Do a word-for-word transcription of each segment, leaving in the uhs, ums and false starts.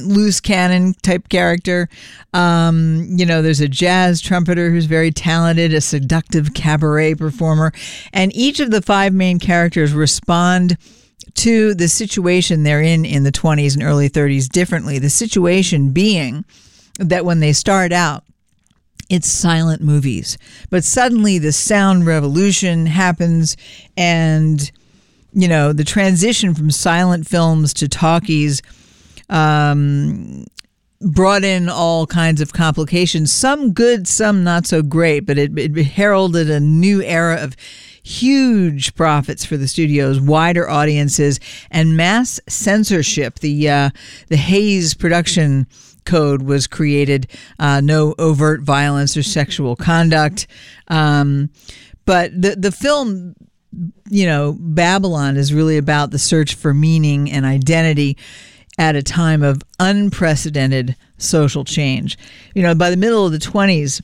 loose cannon type character. Um, you know, there's a jazz trumpeter who's very talented, a seductive cabaret performer. And each of the five main characters respond to the situation they're in in the twenties and early thirties differently. The situation being that when they start out, it's silent movies. But suddenly the sound revolution happens, and, you know, the transition from silent films to talkies um, brought in all kinds of complications, some good, some not so great, but it, it heralded a new era of huge profits for the studios, wider audiences, and mass censorship. The uh, the Hays production code was created, uh, no overt violence or sexual conduct. Um, but the the film, you know, Babylon is really about the search for meaning and identity at a time of unprecedented social change. You know, by the middle of the twenties,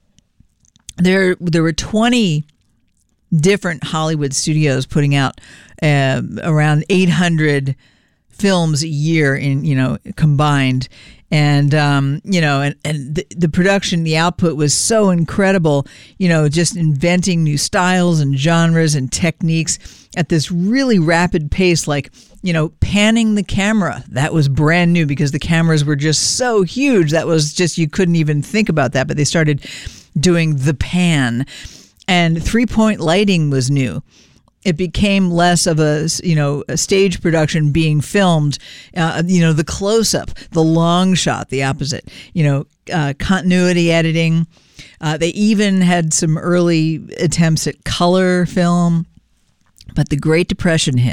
there there were twenty different Hollywood studios putting out uh, around eight hundred films a year in, you know, combined. And, um, you know, and, and the, the production, the output was so incredible, you know, just inventing new styles and genres and techniques at this really rapid pace, like, you know, panning the camera. That was brand new because the cameras were just so huge. That was just, you couldn't even think about that. But they started doing the pan. And three-point lighting was new. It became less of a, you know, a stage production being filmed, uh, you know, the close-up, the long shot, the opposite, you know, uh, continuity editing. Uh, they even had some early attempts at color film. But the Great Depression hit,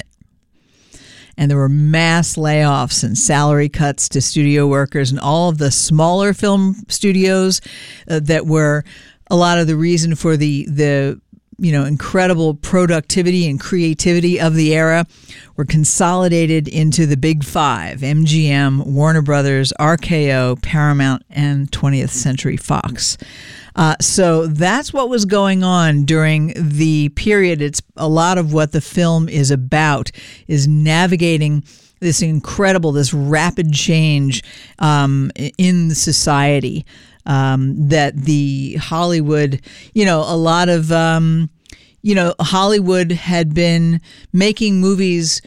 and there were mass layoffs and salary cuts to studio workers, and all of the smaller film studios uh, that were a lot of the reason for the the you know, incredible productivity and creativity of the era were consolidated into the big five: M G M, Warner Brothers, R K O, Paramount, and twentieth Century Fox. Uh, so that's what was going on during the period. It's a lot of what the film is about, is navigating this incredible, this rapid change um, in society. Um, that the Hollywood, you know, a lot of, um, you know, Hollywood had been making movies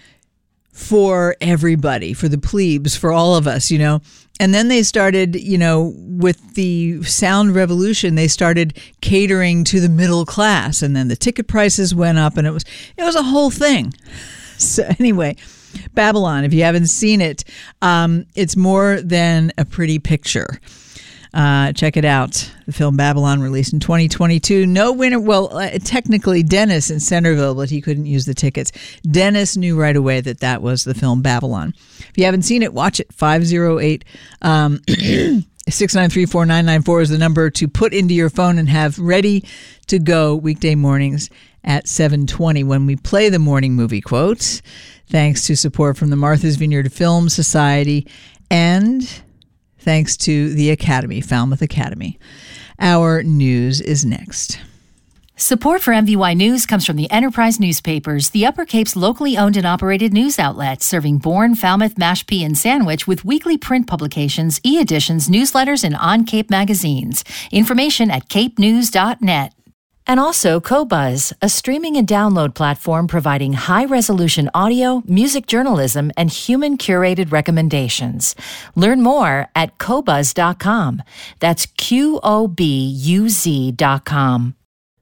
for everybody, for the plebes, for all of us, you know. And then they started, you know, with the sound revolution, they started catering to the middle class. And then the ticket prices went up, and it was it was a whole thing. So anyway, Babylon, if you haven't seen it, um, it's more than a pretty picture. Uh, check it out. The film Babylon, released in twenty twenty-two. No winner. Well, uh, technically Dennis in Centerville, but he couldn't use the tickets. Dennis knew right away that that was the film Babylon. If you haven't seen it, watch it. five oh eight um, six nine three, four nine nine four is the number to put into your phone and have ready to go weekday mornings at seven twenty when we play the morning movie quotes. Thanks to support from the Martha's Vineyard Film Society and thanks to the Academy, Falmouth Academy. Our news is next. Support for M V Y News comes from the Enterprise Newspapers, the Upper Cape's locally owned and operated news outlet, serving Bourne, Falmouth, Mashpee, and Sandwich with weekly print publications, e-editions, newsletters, and on-Cape magazines. Information at cape news dot net. And also Qobuz, a streaming and download platform providing high-resolution audio, music journalism, and human-curated recommendations. Learn more at qobuz dot com. That's Q O B U Z dot com.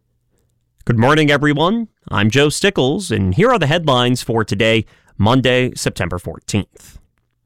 Good morning, everyone. I'm Joe Stickles, and here are the headlines for today, Monday, September fourteenth.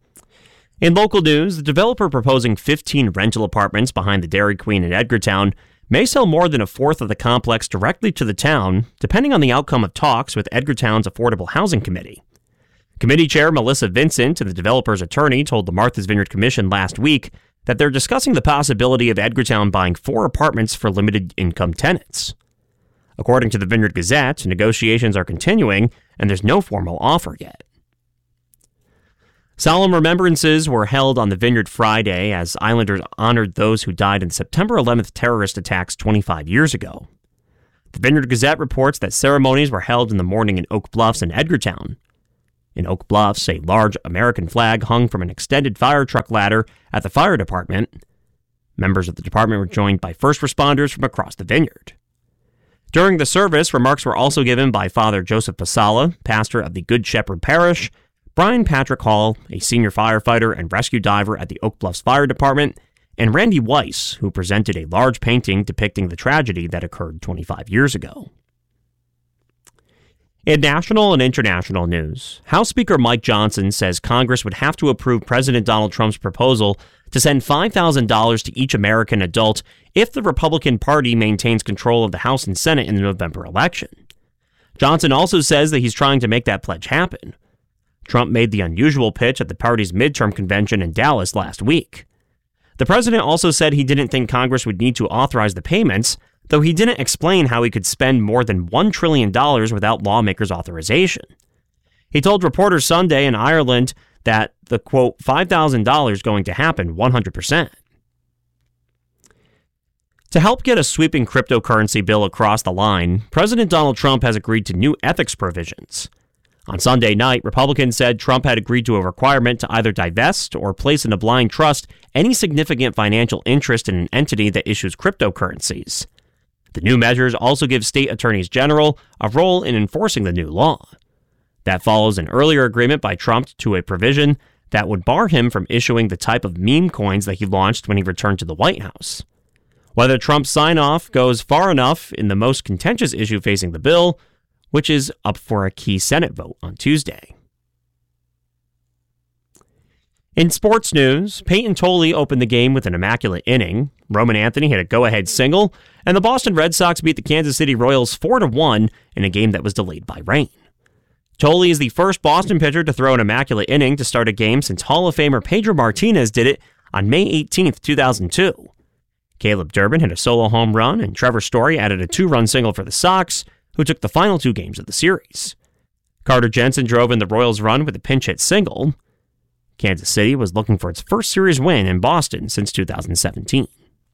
In local news, the developer proposing fifteen rental apartments behind the Dairy Queen in Edgartown may sell more than a fourth of the complex directly to the town, depending on the outcome of talks with Edgartown's Affordable Housing Committee. Committee Chair Melissa Vincent and the developer's attorney told the Martha's Vineyard Commission last week that they're discussing the possibility of Edgartown buying four apartments for limited-income tenants. According to the Vineyard Gazette, negotiations are continuing, and there's no formal offer yet. Solemn remembrances were held on the Vineyard Friday as Islanders honored those who died in September eleventh terrorist attacks twenty-five years ago. The Vineyard Gazette reports that ceremonies were held in the morning in Oak Bluffs and Edgartown. In Oak Bluffs, a large American flag hung from an extended fire truck ladder at the fire department. Members of the department were joined by first responders from across the vineyard. During the service, remarks were also given by Father Joseph Pasala, pastor of the Good Shepherd Parish, Brian Patrick Hall, a senior firefighter and rescue diver at the Oak Bluffs Fire Department, and Randy Weiss, who presented a large painting depicting the tragedy that occurred twenty-five years ago. In national and international news, House Speaker Mike Johnson says Congress would have to approve President Donald Trump's proposal to send five thousand dollars to each American adult if the Republican Party maintains control of the House and Senate in the November election. Johnson also says that he's trying to make that pledge happen. Trump made the unusual pitch at the party's midterm convention in Dallas last week. The president also said he didn't think Congress would need to authorize the payments, though he didn't explain how he could spend more than one trillion dollars without lawmakers' authorization. He told reporters Sunday in Ireland that the, quote, five thousand dollars going to happen one hundred percent. To help get a sweeping cryptocurrency bill across the line, President Donald Trump has agreed to new ethics provisions. On Sunday night, Republicans said Trump had agreed to a requirement to either divest or place in a blind trust any significant financial interest in an entity that issues cryptocurrencies. The new measures also give state attorneys general a role in enforcing the new law. That follows an earlier agreement by Trump to a provision that would bar him from issuing the type of meme coins that he launched when he returned to the White House. Whether Trump's sign-off goes far enough in the most contentious issue facing the bill, which is up for a key Senate vote on Tuesday. In sports news, Peyton Tolley opened the game with an immaculate inning. Roman Anthony hit a go-ahead single, and the Boston Red Sox beat the Kansas City Royals four to one in a game that was delayed by rain. Tolley is the first Boston pitcher to throw an immaculate inning to start a game since Hall of Famer Pedro Martinez did it on May eighteenth, two thousand two. Caleb Durbin hit a solo home run, and Trevor Story added a two-run single for the Sox, who took the final two games of the series. Carter Jensen drove in the Royals' run with a pinch-hit single. Kansas City was looking for its first series win in Boston since two thousand seventeen.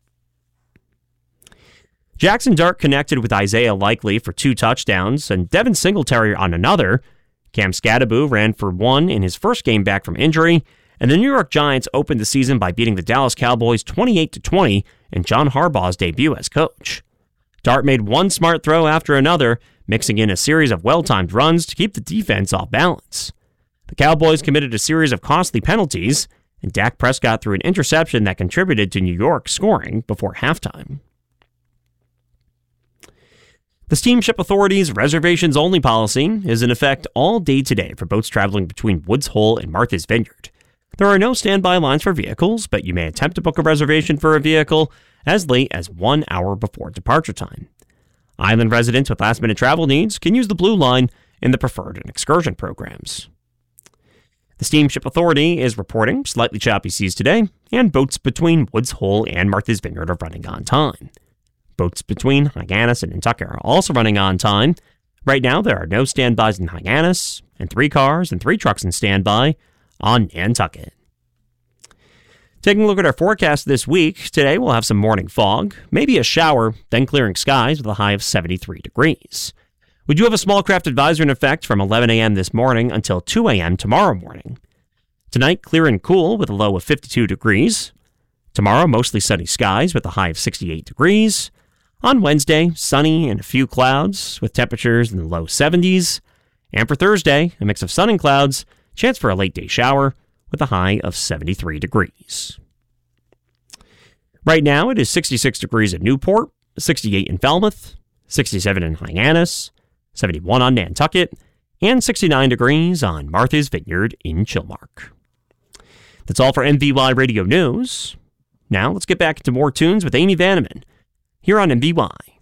Jackson Dart connected with Isaiah Likely for two touchdowns, and Devin Singletary on another. Cam Scadaboo ran for one in his first game back from injury, and the New York Giants opened the season by beating the Dallas Cowboys twenty-eight to twenty in John Harbaugh's debut as coach. Dart made one smart throw after another, mixing in a series of well-timed runs to keep the defense off balance. The Cowboys committed a series of costly penalties, and Dak Prescott threw an interception that contributed to New York scoring before halftime. The Steamship Authority's reservations-only policy is in effect all day today for boats traveling between Woods Hole and Martha's Vineyard. There are no standby lines for vehicles, but you may attempt to book a reservation for a vehicle as late as one hour before departure time. Island residents with last-minute travel needs can use the Blue Line in the preferred and excursion programs. The Steamship Authority is reporting slightly choppy seas today, and boats between Woods Hole and Martha's Vineyard are running on time. Boats between Hyannis and Nantucket are also running on time. Right now, there are no standbys in Hyannis, and three cars and three trucks in standby on Nantucket. Taking a look at our forecast this week, today we'll have some morning fog, maybe a shower, then clearing skies with a high of seventy-three degrees. We do have a small craft advisory in effect from eleven a.m. this morning until two a.m. tomorrow morning. Tonight, clear and cool with a low of fifty-two degrees. Tomorrow, mostly sunny skies with a high of sixty-eight degrees. On Wednesday, sunny and a few clouds with temperatures in the low seventies. And for Thursday, a mix of sun and clouds, chance for a late day shower with a high of seventy-three degrees. Right now, it is sixty-six degrees at Newport, sixty-eight in Falmouth, sixty-seven in Hyannis, seventy-one on Nantucket, and sixty-nine degrees on Martha's Vineyard in Chilmark. That's all for M V Y Radio News. Now let's get back into more tunes with Amy Vanneman here on M V Y.